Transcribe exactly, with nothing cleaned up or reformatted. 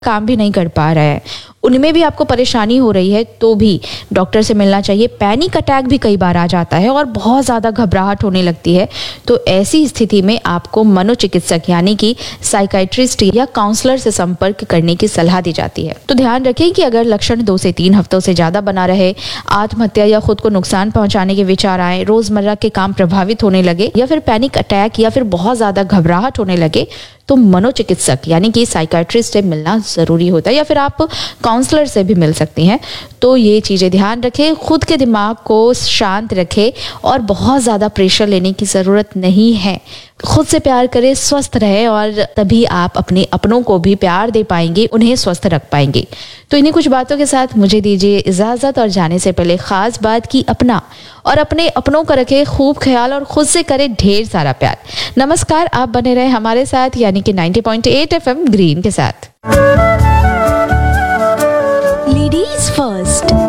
काम भी नहीं कर पा रहा है, उनमें भी आपको परेशानी हो रही है, तो भी डॉक्टर से मिलना चाहिए। पैनिक अटैक भी कई बार आ जाता है और बहुत ज़्यादा घबराहट होने लगती है, तो ऐसी स्थिति में आपको मनोचिकित्सक यानी कि साइकाइट्रिस्ट या काउंसलर से संपर्क करने की सलाह दी जाती है। तो ध्यान रखें कि अगर लक्षण दो से तीन हफ्तों से ज़्यादा बना रहे, आत्महत्या या खुद को नुकसान पहुंचाने के विचार आए, रोज़मर्रा के काम प्रभावित होने लगे या फिर पैनिक अटैक या फिर बहुत ज़्यादा घबराहट होने लगे, तो मनोचिकित्सक यानी कि साइकाइट्रिस्ट से मिलना ज़रूरी होता है, या फिर आप काउंसलर से भी मिल सकती हैं। तो ये चीज़ें ध्यान रखें, खुद के दिमाग को शांत रखें और बहुत ज़्यादा प्रेशर लेने की ज़रूरत नहीं है। खुद से प्यार करें, स्वस्थ रहे, और तभी आप अपने अपनों को भी प्यार दे पाएंगे, उन्हें स्वस्थ रख पाएंगे। तो इन्हीं कुछ बातों के साथ मुझे दीजिए इजाज़त, और जाने से पहले ख़ास बात कि अपना और अपने अपनों का रखें खूब ख्याल और खुद से करें ढेर सारा प्यार। नमस्कार, आप बने रहे हमारे साथ यानी कि ninety point eight F M green के साथ। Ladies first.